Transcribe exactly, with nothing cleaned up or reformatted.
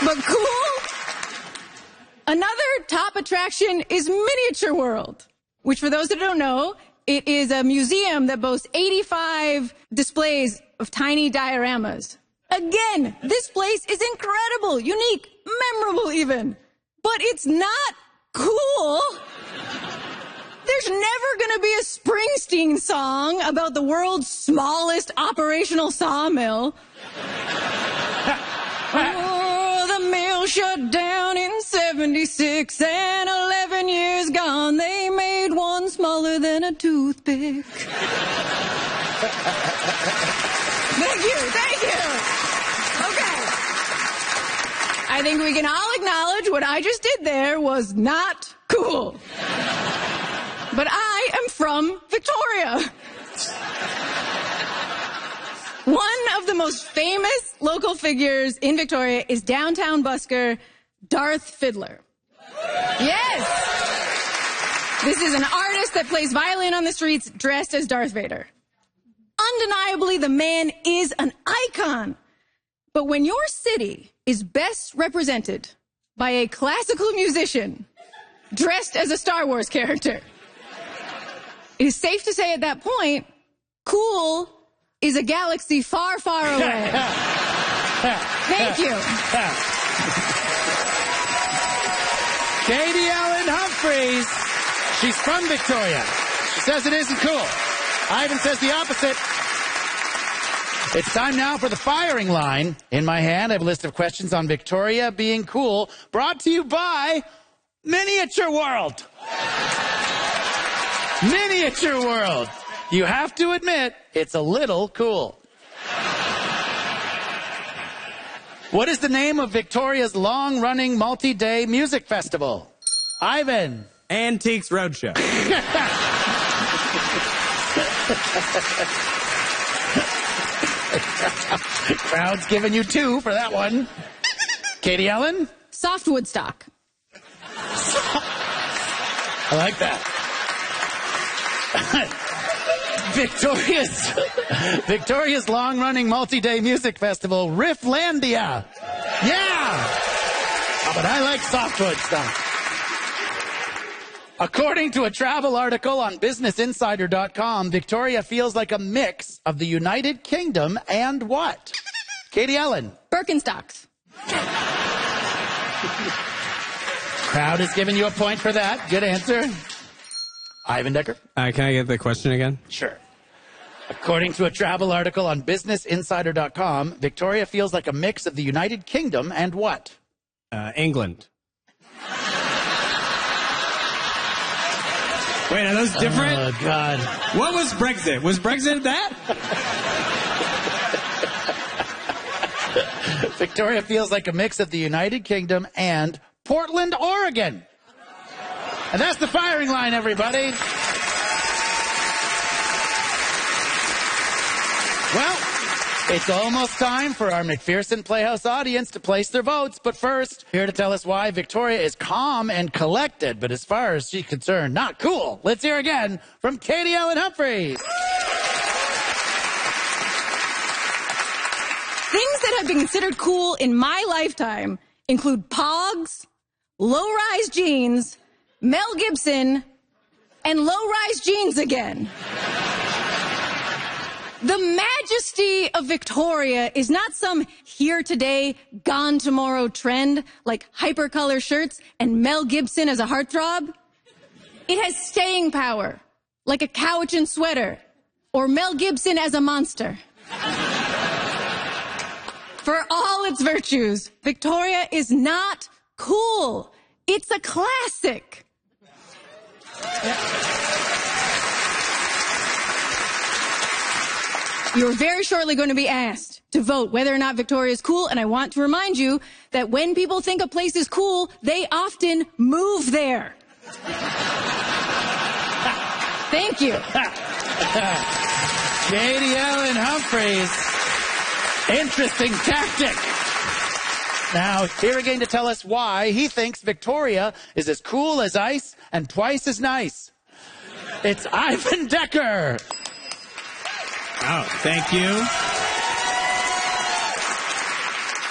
but cool. Another top attraction is Miniature World, which for those that don't know, it is a museum that boasts eighty-five displays of tiny dioramas. Again, this place is incredible, unique, memorable even. But it's not cool. There's never gonna be a Springsteen song about the world's smallest operational sawmill. Oh, the mill shut down in seventy-six, and eleven years gone, they made one smaller than a toothpick. Thank you, thank you. Okay. I think we can all acknowledge what I just did there was not cool. But I am from Victoria. One of the most famous local figures in Victoria is downtown busker Darth Fiddler. Yes! This is an artist that plays violin on the streets dressed as Darth Vader. Undeniably, the man is an icon. But when your city is best represented by a classical musician dressed as a Star Wars character, it is safe to say at that point, cool is a galaxy far, far away. Thank you. Katie Ellen Humphries. She's from Victoria. She says it isn't cool. Ivan says the opposite. It's time now for the firing line. In my hand, I have a list of questions on Victoria being cool, brought to you by Miniature World. Miniature World. You have to admit, it's a little cool. What is the name of Victoria's long-running multi-day music festival? Ivan. Antiques Roadshow. Crowd's giving you two for that one. Katie Ellen? Soft Woodstock. I like that. Victoria's Victoria's long-running multi-day music festival, Rifflandia. Yeah! Oh, but I like softwood stuff. According to a travel article on business insider dot com, Victoria feels like a mix of the United Kingdom and what? Katie Ellen. Birkenstocks. Crowd has given you a point for that. Good answer. Ivan Decker. Uh, can I get the question again? Sure. According to a travel article on business insider dot com, Victoria feels like a mix of the United Kingdom and what? Uh, England. Wait, are those different? Oh, God. What was Brexit? Was Brexit that? Victoria feels like a mix of the United Kingdom and Portland, Oregon. And that's the firing line, everybody. Well, it's almost time for our McPherson Playhouse audience to place their votes. But first, here to tell us why Victoria is calm and collected, but as far as she's concerned, not cool. Let's hear again from Katie Ellen Humphries. Things that have been considered cool in my lifetime include Pogs, low-rise jeans, Mel Gibson, and low-rise jeans again. The majesty of Victoria is not some here today, gone tomorrow trend like hypercolor shirts and Mel Gibson as a heartthrob. It has staying power, like a Cowichan sweater or Mel Gibson as a monster. For all its virtues, Victoria is not cool. It's a classic. You're very shortly going to be asked to vote whether or not Victoria is cool, and I want to remind you that when people think a place is cool, they often move there. Thank you. Katie Ellen Humphries. Interesting tactic. Now, here again to tell us why he thinks Victoria is as cool as ice and twice as nice. It's Ivan Decker. Oh, thank you.